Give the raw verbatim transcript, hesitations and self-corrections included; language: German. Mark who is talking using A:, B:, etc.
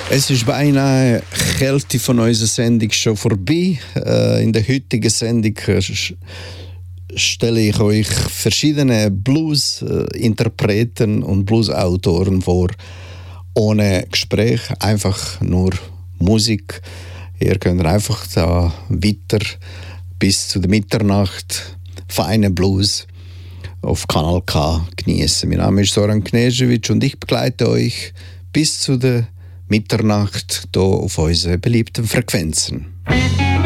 A: Es ist beinahe die Hälfte von unserer Sendung schon vorbei. Äh, in der heutigen Sendung äh, stelle ich euch verschiedene Blues-Interpreten und Blues-Autoren vor. Ohne Gespräch, einfach nur Musik. Ihr könnt einfach da weiter bis zu der Mitternacht feine Blues auf Kanal K genießen. Mein Name ist Soran Knežević und ich begleite euch bis zu der Mitternacht hier auf unseren beliebten Frequenzen.